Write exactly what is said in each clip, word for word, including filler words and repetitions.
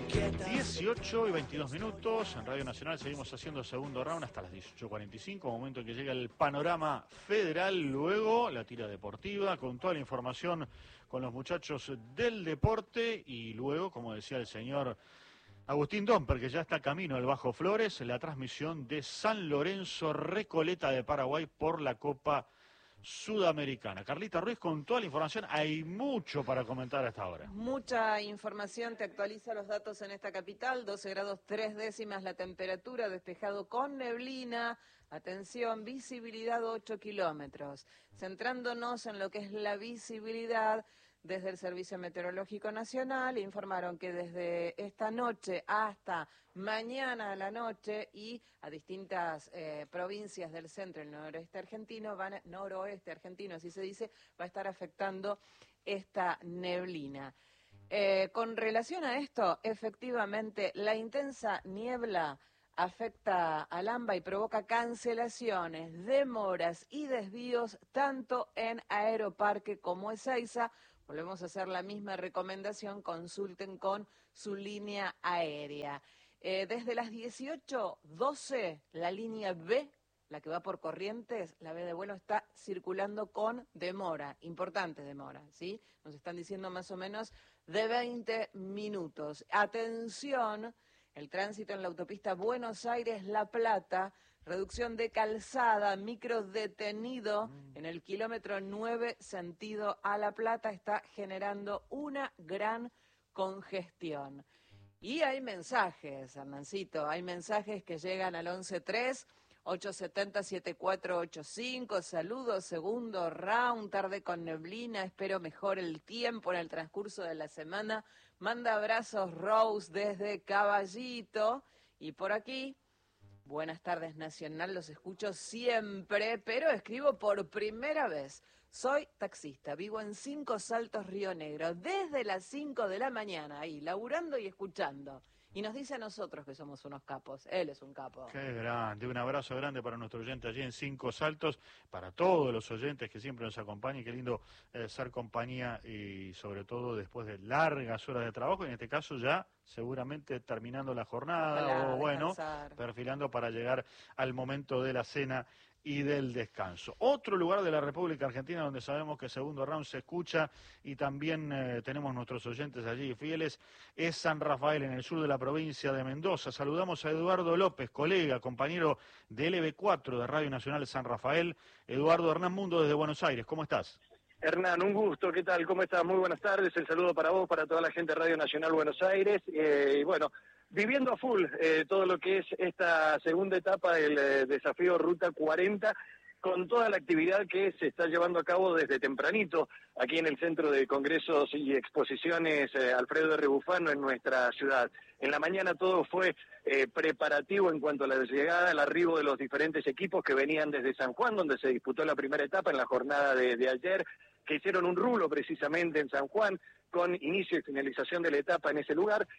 dieciocho y veintidós minutos, en Radio Nacional seguimos haciendo segundo round hasta las dieciocho cuarenta y cinco, momento en que llega el panorama federal, luego la tira deportiva, con toda la información con los muchachos del deporte, y luego, como decía el señor Agustín Domper, que ya está camino al Bajo Flores, la transmisión de San Lorenzo Recoleta de Paraguay por la Copa Sudamericana. Carlita Ruiz con toda la información, hay mucho para comentar a esta hora. Mucha información, te actualiza los datos en esta capital, doce grados tres décimas la temperatura, despejado con neblina, atención, visibilidad ocho kilómetros. Centrándonos en lo que es la visibilidad, desde el Servicio Meteorológico Nacional informaron que desde esta noche hasta mañana a la noche y a distintas eh, provincias del centro y el noroeste argentino, van a, noroeste argentino, así se dice, va a estar afectando esta neblina. Eh, con relación a esto, efectivamente, la intensa niebla afecta al AMBA y provoca cancelaciones, demoras y desvíos tanto en Aeroparque como Ezeiza. Volvemos a hacer la misma recomendación, consulten con su línea aérea. Eh, desde las dieciocho doce, la línea B, la que va por Corrientes, la B de vuelo, está circulando con demora, importante demora, ¿sí? Nos están diciendo más o menos de veinte minutos. Atención, el tránsito en la autopista Buenos Aires-La Plata, reducción de calzada, micro detenido en el kilómetro nueve sentido a La Plata, está generando una gran congestión. Y hay mensajes, Hernancito, hay mensajes que llegan al once tres, ocho siete cero, siete cuatro ocho cinco, saludos, segundo round, tarde con neblina, espero mejor el tiempo en el transcurso de la semana, manda abrazos Rose desde Caballito, y por aquí, buenas tardes Nacional, los escucho siempre, pero escribo por primera vez. Soy taxista, vivo en Cinco Saltos, Río Negro, desde las cinco de la mañana, ahí, laburando y escuchando. Y nos dice a nosotros que somos unos capos, él es un capo. Qué grande, un abrazo grande para nuestro oyente allí en Cinco Saltos, para todos los oyentes que siempre nos acompañan, qué lindo eh, ser compañía y sobre todo después de largas horas de trabajo, en este caso ya seguramente terminando la jornada. Ojalá, o bueno, descansar. Perfilando para llegar al momento de la cena y del descanso. Otro lugar de la República Argentina donde sabemos que segundo round se escucha y también eh, tenemos nuestros oyentes allí fieles, es San Rafael, en el sur de la provincia de Mendoza. Saludamos a Eduardo López, colega, compañero de L B cuatro de Radio Nacional San Rafael. Eduardo, Hernán Mundo desde Buenos Aires, ¿cómo estás? Hernán, un gusto, ¿qué tal? ¿Cómo estás? Muy buenas tardes, el saludo para vos, para toda la gente de Radio Nacional Buenos Aires, eh, y bueno, viviendo a full eh, todo lo que es esta segunda etapa del eh, desafío Ruta cuarenta, con toda la actividad que se está llevando a cabo desde tempranito, aquí en el Centro de Congresos y Exposiciones eh, Alfredo R. Bufano en nuestra ciudad. En la mañana todo fue eh, preparativo en cuanto a la llegada, el arribo de los diferentes equipos que venían desde San Juan, donde se disputó la primera etapa en la jornada de, de ayer, que hicieron un rulo precisamente en San Juan, con inicio y finalización de la etapa en ese lugar,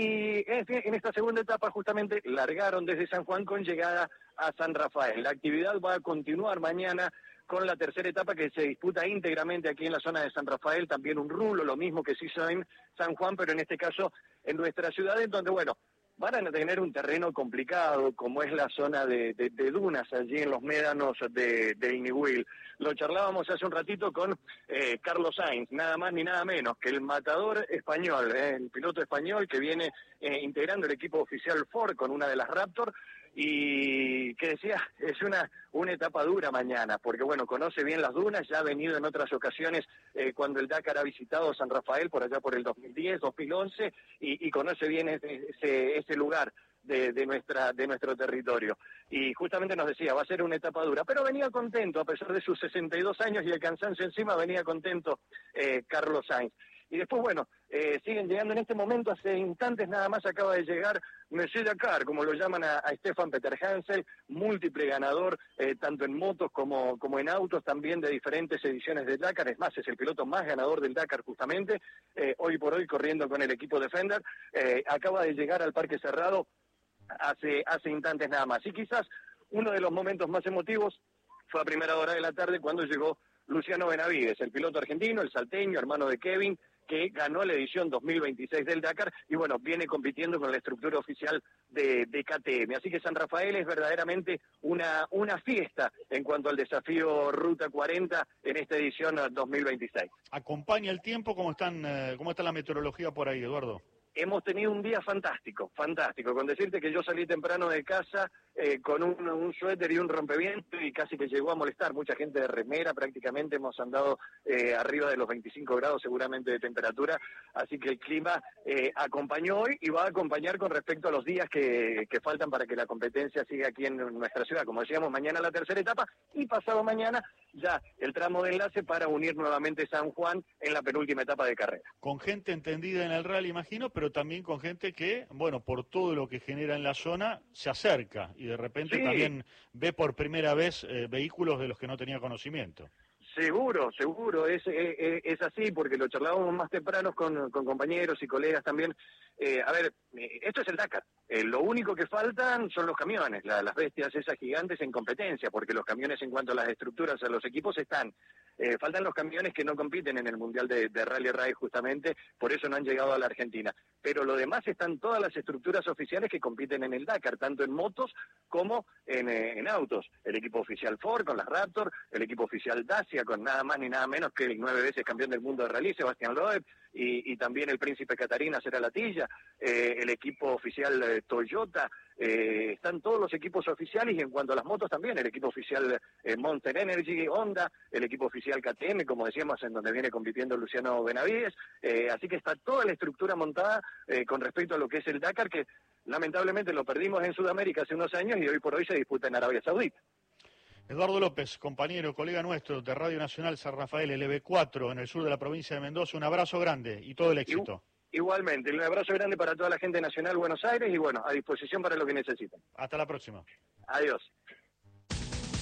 y en esta segunda etapa justamente largaron desde San Juan con llegada a San Rafael. La actividad va a continuar mañana con la tercera etapa que se disputa íntegramente aquí en la zona de San Rafael, también un rulo, lo mismo que se hizo en San Juan, pero en este caso en nuestra ciudad, en donde, bueno, van a tener un terreno complicado, como es la zona de, de, de dunas, allí en los médanos de, de Inihuil. Lo charlábamos hace un ratito con eh, Carlos Sainz, nada más ni nada menos que el matador español, eh, el piloto español que viene eh, integrando el equipo oficial Ford con una de las Raptor, y que decía, es una una etapa dura mañana, porque bueno, conoce bien las dunas, ya ha venido en otras ocasiones eh, cuando el Dakar ha visitado San Rafael, por allá por el dos mil diez, dos mil once, y, y conoce bien ese, ese, ese lugar de, de, nuestra, de nuestro territorio. Y justamente nos decía, va a ser una etapa dura, pero venía contento, a pesar de sus sesenta y dos años y el cansancio encima, venía contento eh, Carlos Sainz. Y después, bueno, eh, siguen llegando en este momento, hace instantes nada más acaba de llegar Monsieur Dakar, como lo llaman a, a Stefan Peter Hansel, múltiple ganador, eh, tanto en motos como, como en autos, también de diferentes ediciones del Dakar. Es más, es el piloto más ganador del Dakar justamente, eh, hoy por hoy corriendo con el equipo Defender. Eh, acaba de llegar al Parque Cerrado hace, hace instantes nada más. Y quizás uno de los momentos más emotivos fue a primera hora de la tarde cuando llegó Luciano Benavides, el piloto argentino, el salteño, hermano de Kevin, que ganó la edición dos mil veintiséis del Dakar y bueno, viene compitiendo con la estructura oficial de, de K T M. Así que San Rafael es verdaderamente una, una fiesta en cuanto al desafío Ruta cuarenta en esta edición dos mil veintiséis. ¿Acompaña el tiempo? ¿Cómo están, eh, cómo está la meteorología por ahí, Eduardo? Hemos tenido un día fantástico, fantástico, con decirte que yo salí temprano de casa eh, con un, un suéter y un rompeviento y casi que llegó a molestar. Mucha gente de remera, prácticamente hemos andado eh, arriba de los veinticinco grados seguramente de temperatura, así que el clima eh, acompañó hoy y va a acompañar con respecto a los días que, que faltan para que la competencia siga aquí en nuestra ciudad. Como decíamos, mañana la tercera etapa y pasado mañana ya el tramo de enlace para unir nuevamente San Juan en la penúltima etapa de carrera. Con gente entendida en el rally, imagino, pero también con gente que, bueno, por todo lo que genera en la zona, se acerca y de repente sí. también ve por primera vez eh, vehículos de los que no tenía conocimiento. Seguro, seguro, es, es, es así, porque lo charlábamos más temprano con, con compañeros y colegas también. Eh, a ver, esto es el Dakar. Eh, lo único que faltan son los camiones, la, las bestias esas gigantes en competencia, porque los camiones en cuanto a las estructuras, a los equipos están. Eh, faltan los camiones que no compiten en el Mundial de, de Rally Raid justamente, por eso no han llegado a la Argentina. Pero lo demás están todas las estructuras oficiales que compiten en el Dakar, tanto en motos como en, eh, en autos. El equipo oficial Ford con las Raptor, el equipo oficial Dacia con nada más ni nada menos que el nueve veces campeón del mundo de rally, Sebastián Loeb, y, y también el príncipe Catarina Será Latilla, eh, el equipo oficial eh, Toyota, eh, están todos los equipos oficiales y en cuanto a las motos también, el equipo oficial eh, Monster Energy, Honda, el equipo oficial K T M, como decíamos, en donde viene compitiendo Luciano Benavides, eh, así que está toda la estructura montada eh, con respecto a lo que es el Dakar, que lamentablemente lo perdimos en Sudamérica hace unos años y hoy por hoy se disputa en Arabia Saudita. Eduardo López, compañero, colega nuestro de Radio Nacional San Rafael, L B cuatro, en el sur de la provincia de Mendoza, un abrazo grande y todo el éxito. Igualmente, un abrazo grande para toda la gente nacional Buenos Aires y bueno, a disposición para lo que necesiten. Hasta la próxima. Adiós.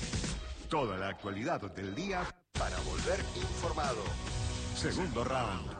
Toda la actualidad del día para volver informado. Segundo round.